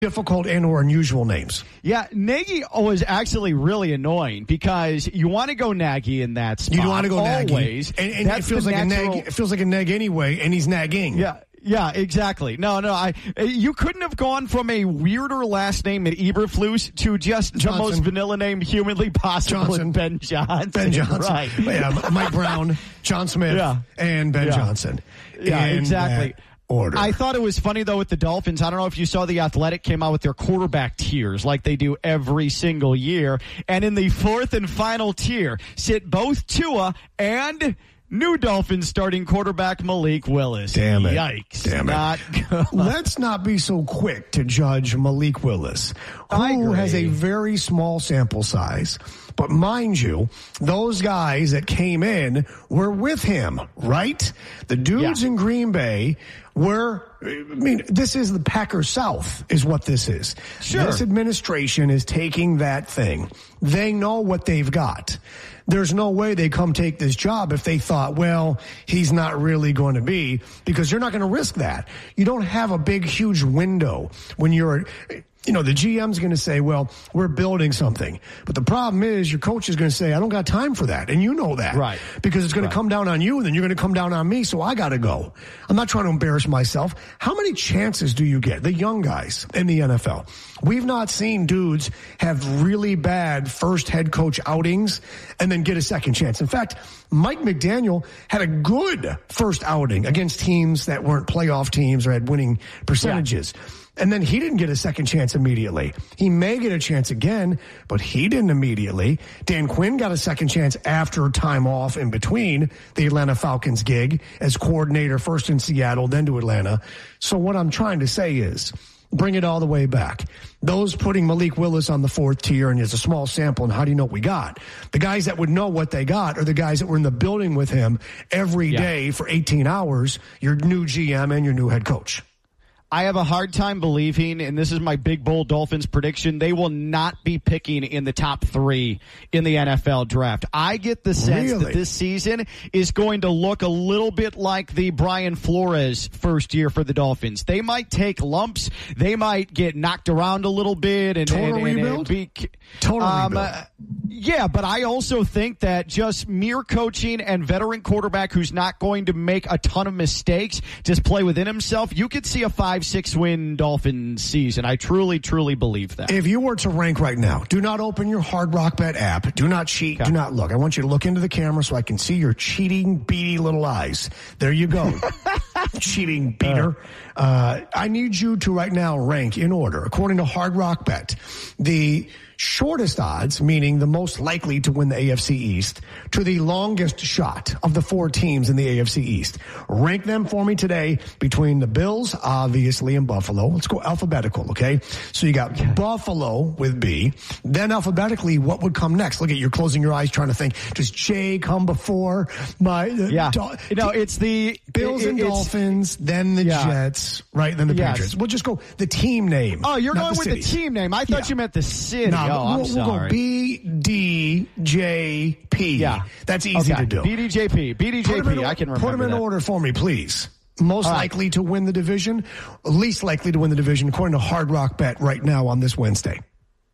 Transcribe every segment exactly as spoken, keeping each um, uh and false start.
difficult and or unusual names. Yeah, Nagy was actually really annoying because you want to go Nagy in that spot. You want to go Nagy. Always. And, and it feels like natural... a nag. It feels like a nag anyway, and he's nagging. Yeah. Yeah, exactly. No, no, I. You couldn't have gone from a weirder last name at Eberflus to just Johnson. The most vanilla name humanly possible, Johnson. Ben Johnson. Ben Johnson. Right. Yeah, Mike Brown, John Smith, yeah. and Ben yeah. Johnson. Yeah, in exactly. Order. I thought it was funny, though, with the Dolphins. I don't know if you saw the Athletic came out with their quarterback tiers like they do every single year. And in the fourth and final tier sit both Tua and new Dolphins starting quarterback Malik Willis. Damn it. Yikes. Damn it. Not good. Let's not be so quick to judge Malik Willis, who has a very small sample size. But mind you, those guys that came in were with him, right? The dudes yeah. in Green Bay were, I mean, this is the Packers South is what this is. Sure. This administration is taking that thing. They know what they've got. There's no way they come take this job if they thought, well, he's not really going to be, because you're not going to risk that. You don't have a big, huge window when you're, you know, the G M's going to say, well, we're building something. But the problem is your coach is going to say, I don't got time for that. And you know that. Right. Because it's going right. to come down on you, and then you're going to come down on me, so I got to go. I'm not trying to embarrass myself. How many chances do you get, the young guys in the N F L? We've not seen dudes have really bad first head coach outings and then get a second chance. In fact, Mike McDaniel had a good first outing against teams that weren't playoff teams or had winning percentages. Yeah. And then he didn't get a second chance immediately. He may get a chance again, but he didn't immediately. Dan Quinn got a second chance after time off in between the Atlanta Falcons gig as coordinator, first in Seattle, then to Atlanta. So what I'm trying to say is, bring it all the way back. Those putting Malik Willis on the fourth tier, and it's a small sample, and how do you know what we got? The guys that would know what they got are the guys that were in the building with him every yeah. day for eighteen hours, your new G M and your new head coach. I have a hard time believing, and this is my big bold Dolphins prediction, they will not be picking in the top three in the N F L draft. I get the sense really? that this season is going to look a little bit like the Brian Flores first year for the Dolphins. They might take lumps. They might get knocked around a little bit. And, Total and, rebuild? And be, Total um, rebuild. Uh, yeah, but I also think that just mere coaching and veteran quarterback who's not going to make a ton of mistakes, just play within himself, you could see a five Six win Dolphins season. I truly, truly believe that. If you were to rank right now, do not open your Hard Rock Bet app. Do not cheat. Okay. Do not look. I want you to look into the camera so I can see your cheating, beady little eyes. There you go. Cheating beater. Uh, I need you to right now rank in order, according to Hard Rock Bet, the shortest odds, meaning the most likely to win the A F C East, to the longest shot of the four teams in the A F C East. Rank them for me today between the Bills, obviously, and Buffalo. Let's go alphabetical, okay? So you got okay. Buffalo with B. Then alphabetically, what would come next? Look at you're closing your eyes trying to think, does J come before my... Uh, yeah. Do- no, it's the... Bills it, and Dolphins, then the yeah. Jets, right? Then the yes. Patriots. We'll just go the team name. Oh, you're going the with cities. the team name. I thought yeah. you meant the city. No, oh, I'm we'll, sorry. We'll go B, D, J, P. Yeah. That's easy okay. to do. B D J P. B D J P. In, I can remember Put them in that. order for me, please. Most All likely right. to win the division, least likely to win the division, according to Hard Rock Bet right now on this Wednesday.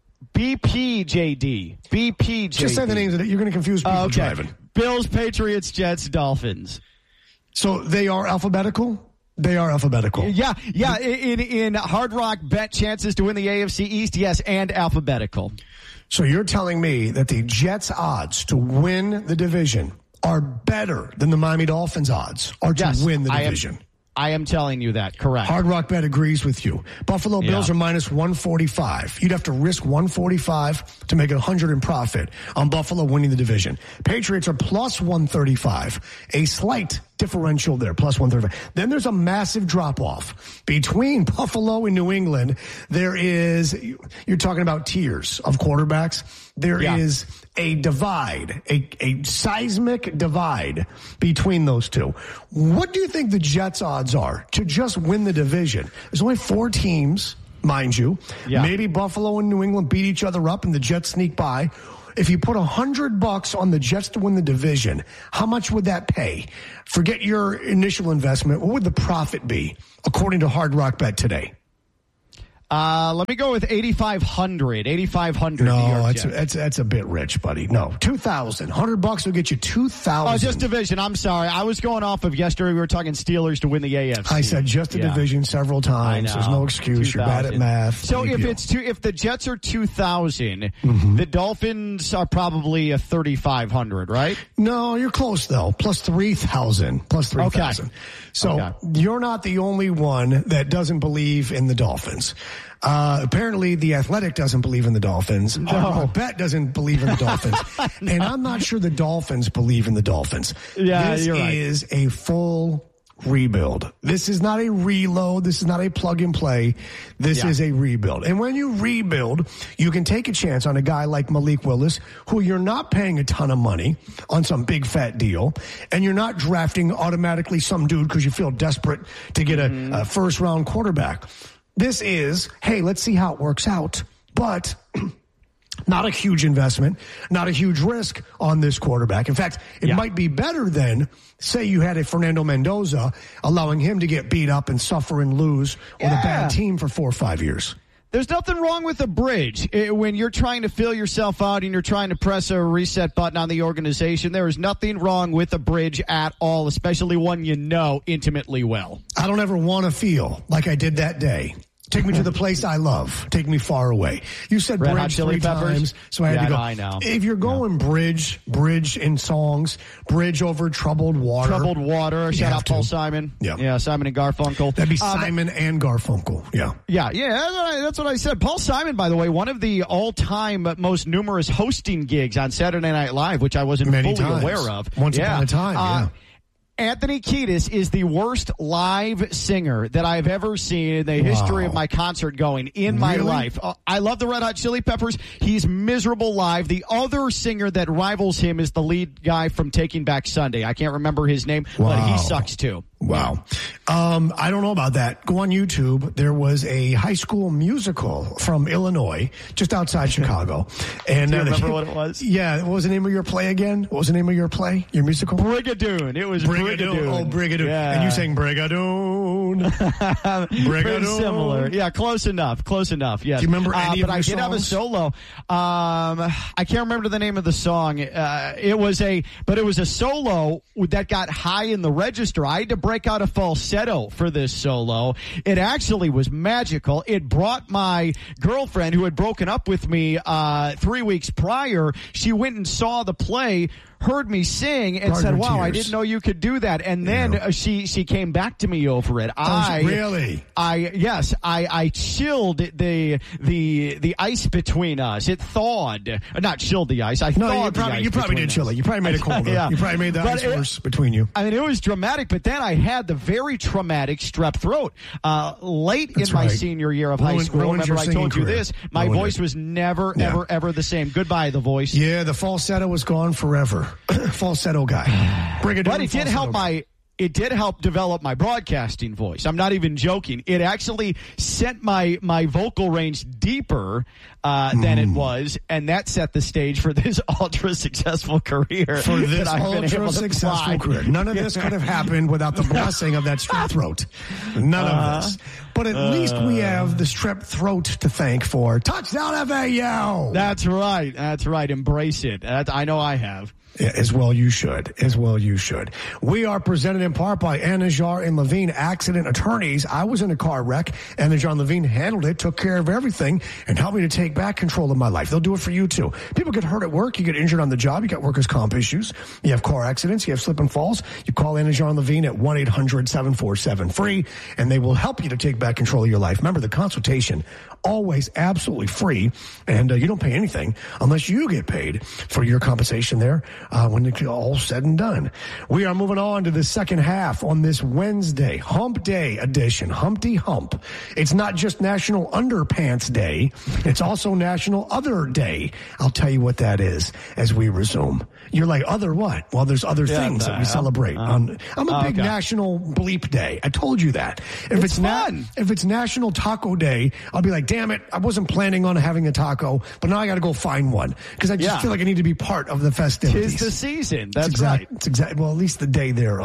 B P J D. B P J D. Just say the names of it. You're going to confuse people uh, okay. driving. Bills, Patriots, Jets, Dolphins. So they are alphabetical? They are alphabetical. Yeah, yeah. In in Hard Rock Bet chances to win the A F C East, yes, and alphabetical. So you're telling me that the Jets' odds to win the division are better than the Miami Dolphins' odds are to yes, win the I division? Am, I am telling you that, correct. Hard Rock Bet agrees with you. Buffalo Bills yeah. are minus one forty-five. You'd have to risk one forty-five to make it one hundred in profit on Buffalo winning the division. Patriots are plus one thirty-five. A slight differential there, plus one thirty-five. Then there's a massive drop-off. Between Buffalo and New England, there is, you're talking about tiers of quarterbacks. There yeah. is a divide, a, a seismic divide between those two. What do you think the Jets' odds are to just win the division? There's only four teams, mind you. Yeah. Maybe Buffalo and New England beat each other up and the Jets sneak by. If you put a hundred bucks on the Jets to win the division, how much would that pay? Forget your initial investment. What would the profit be, according to Hard Rock Bet today? Uh, let me go with eighty-five hundred. eighty-five hundred. No, that's a, that's that's a bit rich, buddy. No, two thousand. one hundred bucks will get you two thousand. Oh, just division. I'm sorry. I was going off of yesterday. We were talking Steelers to win the A F C. I said just a yeah. division several times. There's no excuse. You're bad at math. So if deal. it's two, if the Jets are two thousand, mm-hmm. the Dolphins are probably a thirty-five hundred, right? No, you're close though. Plus three thousand. Plus three thousand. Okay. So okay. you're not the only one that doesn't believe in the Dolphins. Uh, apparently, The Athletic doesn't believe in the Dolphins. No. Uh, Bet doesn't believe in the Dolphins. no. And I'm not sure the Dolphins believe in the Dolphins. Yeah, this you're right. is a full rebuild. This is not a reload. This is not a plug and play. This yeah. is a rebuild. And when you rebuild, you can take a chance on a guy like Malik Willis, who you're not paying a ton of money on some big fat deal, and you're not drafting automatically some dude because you feel desperate to get mm-hmm. a, a first round quarterback. This is, hey, let's see how it works out, but not a huge investment, not a huge risk on this quarterback. In fact, it yeah. might be better than, say you had a Fernando Mendoza, allowing him to get beat up and suffer and lose yeah. with a bad team for four or five years. There's nothing wrong with a bridge. It, when you're trying to fill yourself out and you're trying to press a reset button on the organization, there is nothing wrong with a bridge at all, especially one you know intimately well. I don't ever want to feel like I did that day. Take me to the place I love. Take me far away. You said Red bridge three peppers. times, so I had yeah, to go. I know. If you're going yeah. bridge, bridge in songs, bridge over troubled water. Troubled water. Shout out to. Paul Simon. Yeah. Yeah, Simon and Garfunkel. That'd be um, Simon and Garfunkel. Yeah. Yeah, yeah, that's what, I, that's what I said. Paul Simon, by the way, one of the all-time most numerous hosting gigs on Saturday Night Live, which I wasn't Many fully times. aware of. Once yeah. upon a time, uh, yeah. Anthony Kiedis is the worst live singer that I've ever seen in the wow. history of my concert going in my really? life. Uh, I love the Red Hot Chili Peppers. He's miserable live. The other singer that rivals him is the lead guy from Taking Back Sunday. I can't remember his name, wow. but he sucks too. Wow. Um, I don't know about that. Go on YouTube. There was a high school musical from Illinois, just outside Chicago. And Do you uh, remember what it was? Yeah. What was the name of your play again? What was the name of your play? Your musical? Brigadoon. It was Brigadoon. Brigadoon. Oh, Brigadoon. Yeah. And you sang Brigadoon. Brigadoon. Pretty similar. Yeah, close enough. Close enough. Yes. Do you remember any uh, of But your I did songs? have a solo. Um, I can't remember the name of the song. Uh, it was a, but it was a solo that got high in the register. I had to break out a falsetto for this solo. It actually was magical. It brought my girlfriend, who had broken up with me uh, three weeks prior, she went and saw the play, heard me sing, and Brought said, wow, tears. I didn't know you could do that. And then yeah. uh, she she came back to me over it. Oh, I really? I yes, I, I chilled the the the ice between us. It thawed. Not chilled the ice. I no, thawed you probably, the ice you probably did us. chill it. You probably made it colder. yeah. You probably made the but ice it, worse between you. I mean, it was dramatic, but then I had the very traumatic strep throat. Uh, late That's in my right. senior year of Ruined, high school, remember I told you career. this, my Ruined voice it. was never, yeah. ever, ever the same. Goodbye, the voice. Yeah, the falsetto was gone forever. Falsetto guy. Brigadoon But it did help guy. my... It did help develop my broadcasting voice. I'm not even joking. It actually sent my, my vocal range deeper uh, mm. than it was, and that set the stage for this ultra successful career. For this that I've been able ultra to successful fly. career. None of this could have happened without the blessing of that strep throat. None uh, of this. But at uh, least we have the strep throat to thank for Touchdown F A U. That's right. That's right. Embrace it. That, I know I have. Yeah, as well you should. As well you should. We are presented in part by Anajar and Levine Accident Attorneys. I was in a car wreck. Anajar and Levine handled it, took care of everything, and helped me to take back control of my life. They'll do it for you, too. People get hurt at work. You get injured on the job. You got workers' comp issues. You have car accidents. You have slip and falls. You call Anajar and Levine at one eight hundred seven four seven free, and they will help you to take back control of your life. Remember, the consultation, always absolutely free, and uh, you don't pay anything unless you get paid for your compensation there. Uh, when it's all said and done. We are moving on to the second half on this Wednesday, Hump Day edition, Humpty Hump. It's not just National Underpants Day, it's also National Other Day. I'll tell you what that is as we resume. You're like, other what? Well, there's other yeah, things that we celebrate. Uh, on, I'm a big okay. National Bleep Day. I told you that. If it's, it's fun. Na- if it's National Taco Day, I'll be like, damn it, I wasn't planning on having a taco, but now I got to go find one because I just yeah. feel like I need to be part of the festivities. Tis the season. That's it's exact, right. It's exactly, well, at least the day thereof.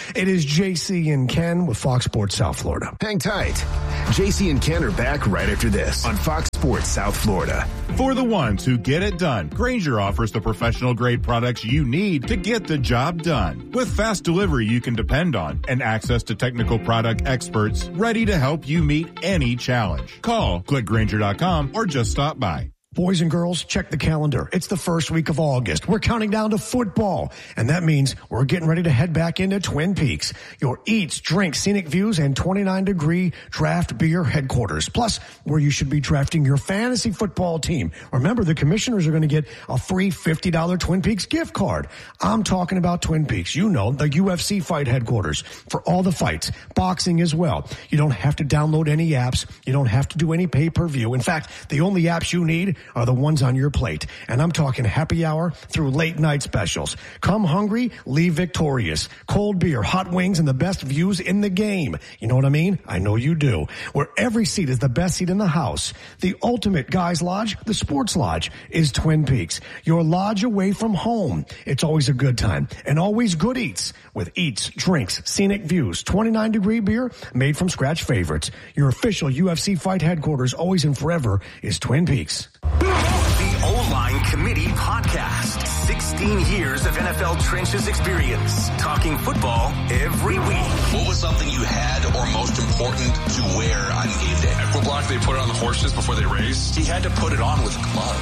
It is J C and Ken with Fox Sports South Florida. Hang tight. J C and Ken are back right after this on Fox Sports South Florida. For the ones who get it done, Grainger offers the professional-grade products you need to get the job done. With fast delivery you can depend on and access to technical product experts ready to help you meet any challenge. Call, click Grainger dot com, or just stop by. Boys and girls, check the calendar. It's the first week of August. We're counting down to football, and that means we're getting ready to head back into Twin Peaks, your eats, drinks, scenic views, and twenty-nine degree draft beer headquarters, plus where you should be drafting your fantasy football team. Remember, the commissioners are going to get a free fifty dollars Twin Peaks gift card. I'm talking about Twin Peaks. You know, the U F C fight headquarters for all the fights, boxing as well. You don't have to download any apps. You don't have to do any pay-per-view. In fact, the only apps you need are the ones on your plate. And I'm talking happy hour through late night specials. Come hungry, leave victorious. Cold beer, hot wings, and the best views in the game. You know what I mean? I know you do. Where every seat is the best seat in the house. The ultimate guys lodge, the sports lodge, is Twin Peaks. Your lodge away from home. It's always a good time and always good eats with eats, drinks, scenic views, twenty-nine degree beer, made from scratch favorites. Your official U F C fight headquarters always and forever is Twin Peaks. The O-Line Committee Podcast. sixteen years of N F L trenches experience. Talking football every week. What was something you had or most important to wear on game day? Equiblock, they put it on the horses before they race. He had to put it on with gloves.